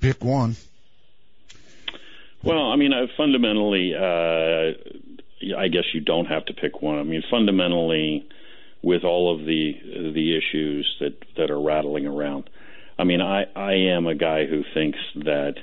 Pick one. Well, I mean, fundamentally, I guess you don't have to pick one. I mean, fundamentally, with all of the issues that are rattling around, I mean, I am a guy who thinks that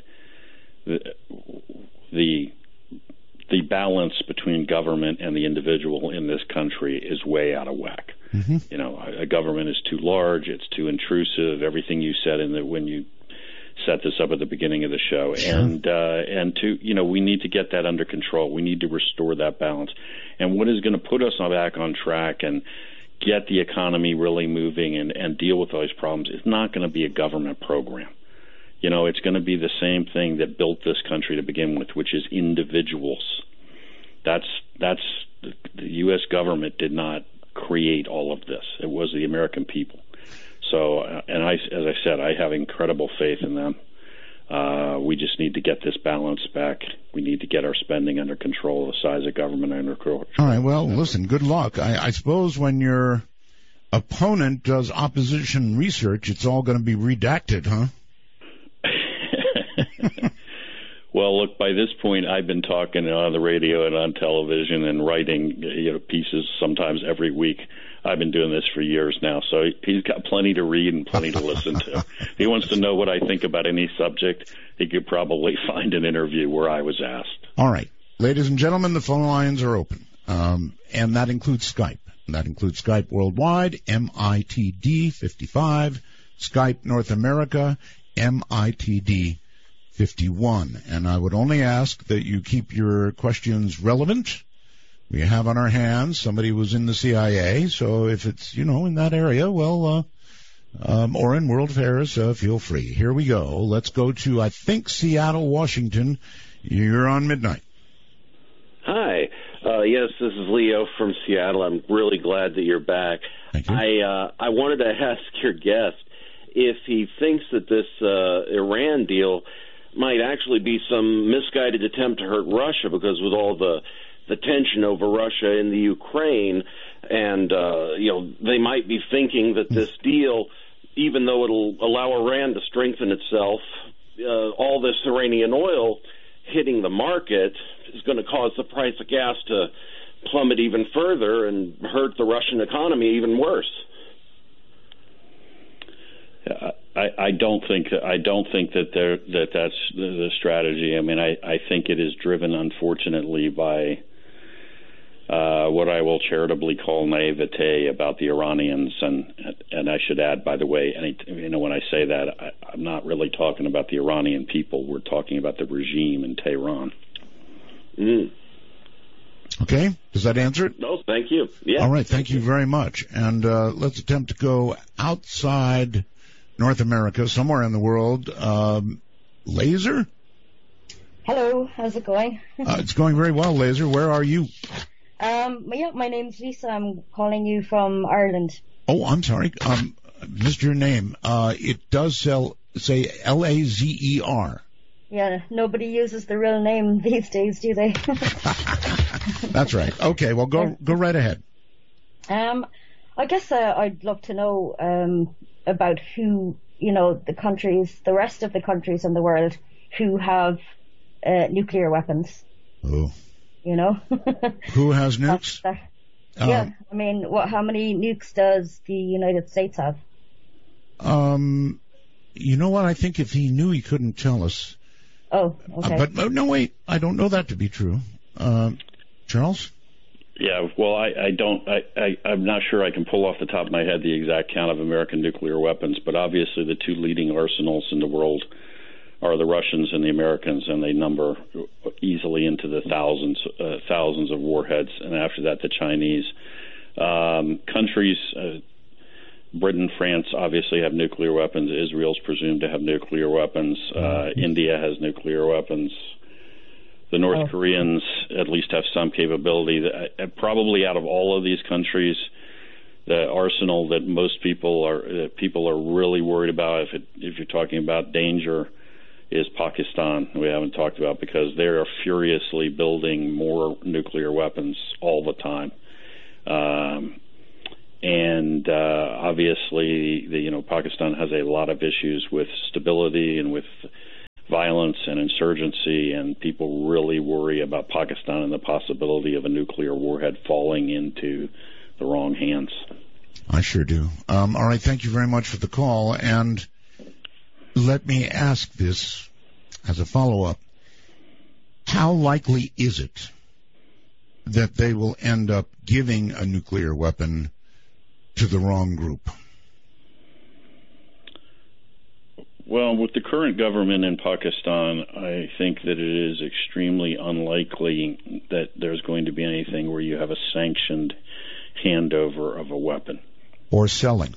the balance between government and the individual in this country is way out of whack. Mm-hmm. You know, a government is too large, it's too intrusive. Everything you said when you set this up at the beginning of the show, sure. and we need to get that under control. We need to restore that balance. And what is going to put us back on track and get the economy really moving and deal with those problems is not going to be a government program. You know, it's going to be the same thing that built this country to begin with, which is individuals. That's the U.S. government did not create all of this. It was the American people. So, as I said, I have incredible faith in them. We just need to get this balance back. We need to get our spending under control, the size of government under control. All right, well, listen, good luck. I suppose when your opponent does opposition research, it's all going to be redacted, huh? Well, look, by this point, I've been talking on the radio and on television and writing pieces sometimes every week. I've been doing this for years now, so he's got plenty to read and plenty to listen to. If he wants to know what I think about any subject, he could probably find an interview where I was asked. All right. Ladies and gentlemen, the phone lines are open, and that includes Skype. That includes Skype Worldwide, MITD 55, Skype North America, MITD 51. And I would only ask that you keep your questions relevant. We have on our hands somebody who was in the CIA, so if it's, in that area, well, or in world affairs, feel free. Here we go. Let's go to, I think, Seattle, Washington. You're on Midnight. Hi. Yes, this is Leo from Seattle. I'm really glad that you're back. Thank you. I wanted to ask your guest if he thinks that this Iran deal might actually be some misguided attempt to hurt Russia, because with all the tension over Russia in the Ukraine, and they might be thinking that this deal, even though it'll allow Iran to strengthen itself, all this Iranian oil hitting the market is going to cause the price of gas to plummet even further and hurt the Russian economy even worse. I don't think that that's the strategy. I mean, I think it is driven, unfortunately, by what I will charitably call naivete about the Iranians, and I should add, by the way, when I say that, I'm not really talking about the Iranian people. We're talking about the regime in Tehran. Mm. Okay, does that answer it? No, thank you. Yeah. All right, thank you very much. And let's attempt to go outside North America, somewhere in the world. Laser? Hello, how's it going? It's going very well, Laser. Where are you? My name's Lisa. I'm calling you from Ireland. Oh, I'm sorry. Missed your name. It does say Lazer. Yeah, nobody uses the real name these days, do they? That's right. Okay, well, go right ahead. I guess I'd love to know about who, the rest of the countries in the world who have nuclear weapons. Oh. Who has nukes? Yeah, I mean, how many nukes does the United States have? You know what? I think if he knew, he couldn't tell us. Oh, okay. No, wait. I don't know that to be true. Charles? Yeah, well, I'm not sure I can pull off the top of my head the exact count of American nuclear weapons, but obviously the two leading arsenals in the world are the Russians and the Americans, and they number easily into the thousands of warheads, and after that the Chinese. Countries, Britain, France obviously have nuclear weapons. Israel's presumed to have nuclear weapons. India has nuclear weapons. The North Koreans at least have some capability. Probably out of all of these countries, the arsenal that most people are really worried about, if you're talking about danger, is Pakistan. We haven't talked about, because they are furiously building more nuclear weapons all the time. Obviously, Pakistan has a lot of issues with stability and with violence and insurgency, and people really worry about Pakistan and the possibility of a nuclear warhead falling into the wrong hands. I sure do. All right, thank you very much for the call, and let me ask this as a follow-up. How likely is it that they will end up giving a nuclear weapon to the wrong group? Well, with the current government in Pakistan, I think that it is extremely unlikely that there's going to be anything where you have a sanctioned handover of a weapon. Or selling.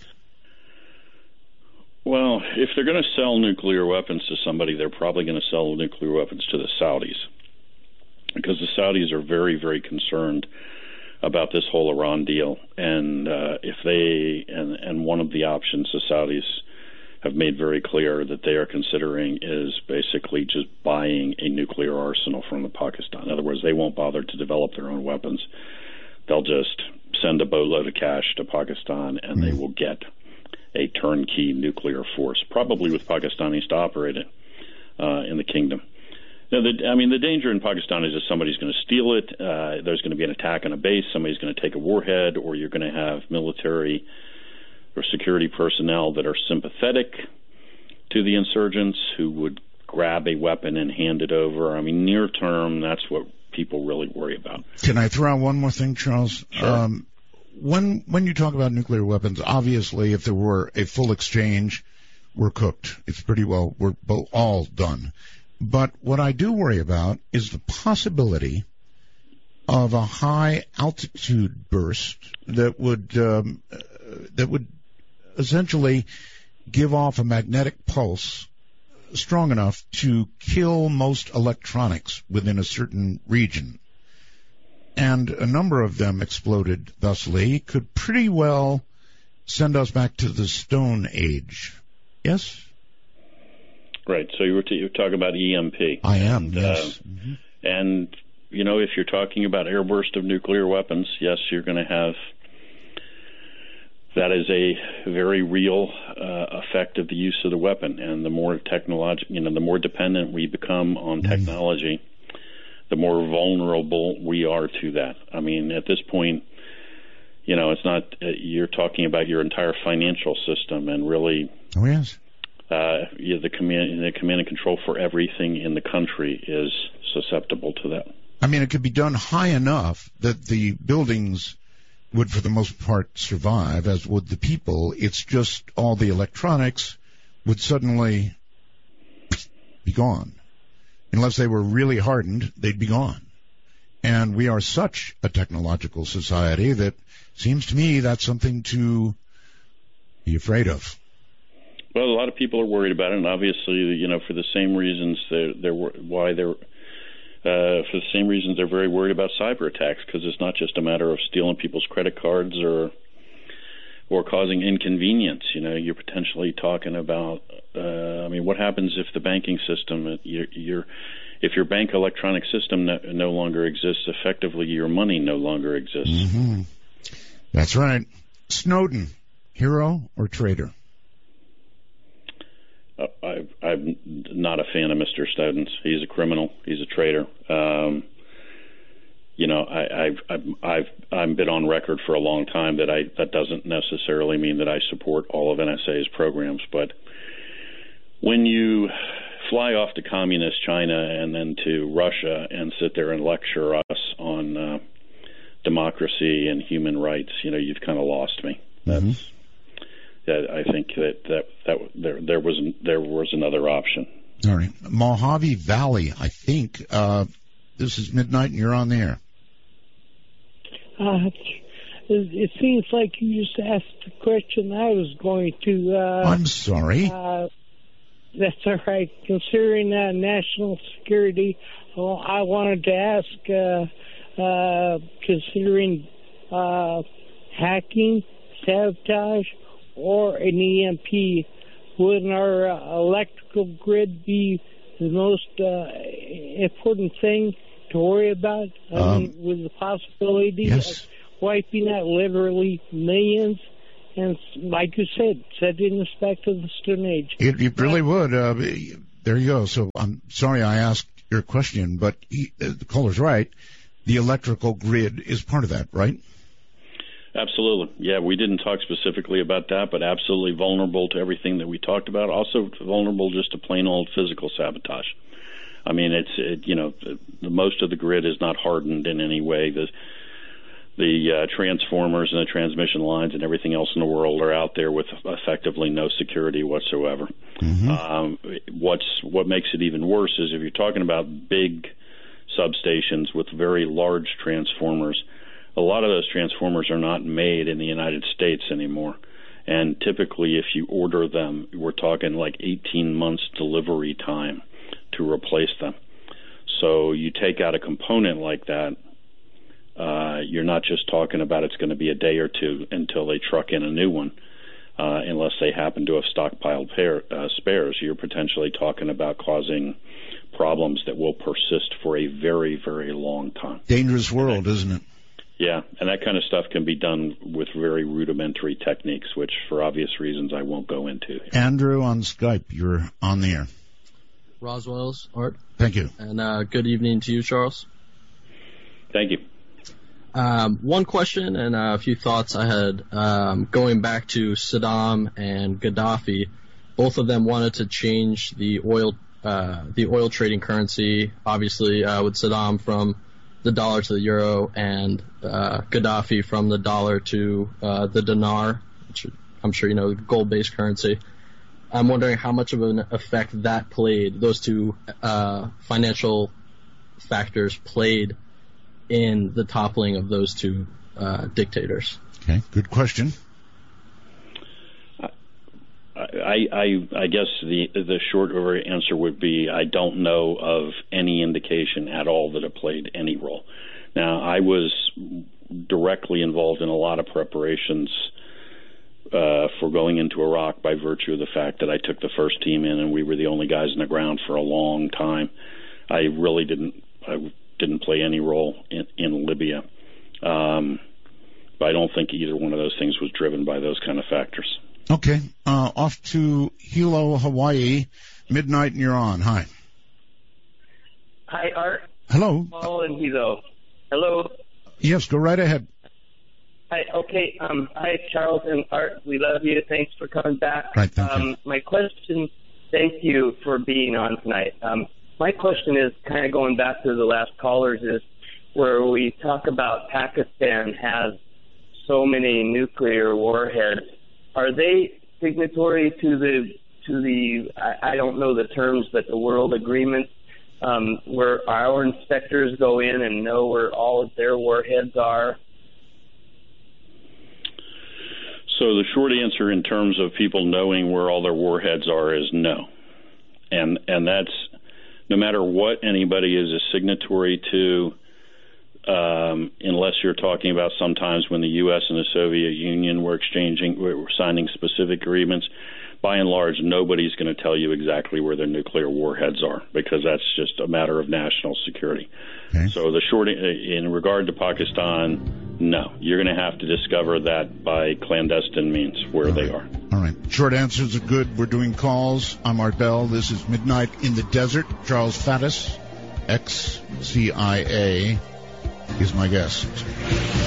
Well, if they're going to sell nuclear weapons to somebody, they're probably going to sell nuclear weapons to the Saudis, because the Saudis are very, very concerned about this whole Iran deal. And if they and one of the options the Saudis have made very clear that they are considering is basically just buying a nuclear arsenal from Pakistan. In other words, they won't bother to develop their own weapons. They'll just send a boatload of cash to Pakistan, and they will get a turnkey nuclear force, probably with Pakistanis to operate it in the kingdom. Now, the danger in Pakistan is that somebody's going to steal it, there's going to be an attack on a base, somebody's going to take a warhead, or you're going to have military or security personnel that are sympathetic to the insurgents who would grab a weapon and hand it over. I mean, near term, that's what people really worry about. Can I throw out one more thing, Charles? Sure. When you talk about nuclear weapons, obviously, if there were a full exchange, we're cooked. It's pretty well, we're all done. But what I do worry about is the possibility of a high altitude burst that would essentially give off a magnetic pulse strong enough to kill most electronics within a certain region. And a number of them exploded thusly, could pretty well send us back to the Stone Age. Yes? Right. So you're talking about EMP. I am, yes. And, if you're talking about airburst of nuclear weapons, yes, you're going to have. That is a very real effect of the use of the weapon, and the more the more dependent we become on technology, the more vulnerable we are to that. I mean, at this point, it's not. You're talking about your entire financial system, and really, oh yes, the command and control for everything in the country is susceptible to that. I mean, it could be done high enough that the buildings would, for the most part, survive, as would the people. It's just all the electronics would suddenly be gone. Unless they were really hardened, they'd be gone. And we are such a technological society that seems to me that's something to be afraid of. Well, a lot of people are worried about it, and obviously, for the same reasons for the same reasons they're very worried about cyber attacks, because it's not just a matter of stealing people's credit cards or causing inconvenience. You're potentially talking about. What happens if the banking system, if your bank electronic system no longer exists? Effectively, your money no longer exists. Mm-hmm. That's right. Snowden, hero or traitor? I'm not a fan of Mr. Snowden. He's a criminal. He's a traitor. I've been on record for a long time that doesn't necessarily mean that I support all of NSA's programs. But when you fly off to communist China and then to Russia and sit there and lecture us on democracy and human rights, you've kind of lost me. That's. I think that there was another option. All right, Mojave Valley. I think this is midnight, and you're on the air. It seems like you just asked the question I was going to. I'm sorry. That's all right. Considering national security, I wanted to ask, considering hacking, sabotage, or an EMP, wouldn't our electrical grid be the most important thing to worry about? With the possibility of wiping out literally millions, and like you said, set in respect to the Stone Age. It really would. there you go. So I'm sorry I asked your question, but the caller's right. The electrical grid is part of that, right? Absolutely. Yeah, we didn't talk specifically about that, but absolutely vulnerable to everything that we talked about. Also vulnerable just to plain old physical sabotage. I mean, most of the grid is not hardened in any way. The transformers and the transmission lines and everything else in the world are out there with effectively no security whatsoever. Mm-hmm. What makes it even worse is if you're talking about big substations with very large transformers, a lot of those transformers are not made in the United States anymore. And typically, if you order them, we're talking like 18 months delivery time to replace them. So you take out a component like that, you're not just talking about it's going to be a day or two until they truck in a new one, unless they happen to have stockpiled spares. You're potentially talking about causing problems that will persist for a very, very long time. Dangerous world, isn't it? Yeah, and that kind of stuff can be done with very rudimentary techniques, which for obvious reasons I won't go into. Andrew on Skype, you're on the air. Roswell's, Art. Thank you. And good evening to you, Charles. Thank you. One question and a few thoughts I had going back to Saddam and Gaddafi. Both of them wanted to change the oil trading currency, obviously with Saddam from the dollar to the euro and Gaddafi from the dollar to the dinar, which I'm sure you know, gold-based currency. I'm wondering how much of an effect that played, those two financial factors played in the toppling of those two dictators. Okay, good question. I guess the short answer would be I don't know of any indication at all that it played any role. Now, I was directly involved in a lot of preparations for going into Iraq by virtue of the fact that I took the first team in and we were the only guys on the ground for a long time. I really didn't play any role in Libya. But I don't think either one of those things was driven by those kind of factors. Okay. Off to Hilo, Hawaii. Midnight and you're on. Hi. Hi, Art. Hello. Paul and Hilo. Hello. Yes, go right ahead. Hi. Okay. Hi, Charles and Art. We love you. Thanks for coming back. Right, thank you. My question, thank you for being on tonight. My question is kind of going back to the last callers, is where we talk about Pakistan has so many nuclear warheads. Are they signatory to the I don't know the terms, but the World Agreement, where our inspectors go in and know where all of their warheads are? So the short answer in terms of people knowing where all their warheads are is no. And that's no matter what anybody is a signatory to, unless you're talking about sometimes when the U.S. and the Soviet Union were signing specific agreements, by and large, nobody's going to tell you exactly where their nuclear warheads are because that's just a matter of national security. Okay. So the short, in regard to Pakistan, no. You're going to have to discover that by clandestine means where they are. All right. Short answers are good. We're doing calls. I'm Art Bell. This is Midnight in the Desert. Charles Faddis, ex-CIA, is my guest.